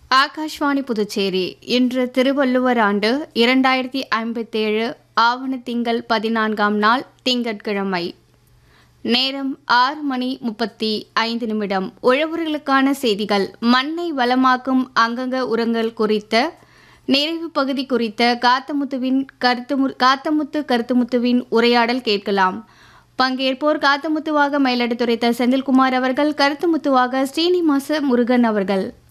ஆகாஷ்வாணி புதுச்சேரி இன்று திருவள்ளுவர் ஆண்டு 2057 ஆவண திங்கள் 14ஆம் நாள் திங்கட்கிழமை. நேரம் 6:35. உழவர்களுக்கான செய்திகள். மண்ணை வளமாக்கும் அங்கங்க உரங்கள் குறித்த நிறைவு பகுதி குறித்த காத்தமுத்து கருத்துமுத்துவின் உரையாடல் கேட்கலாம். பங்கேற்போர் காத்தமுத்துவாக மயிலாடுதுறை செந்தில்குமார் அவர்கள், கருத்துமுத்துவாக ஸ்ரீனிவாச முருகன் அவர்கள்.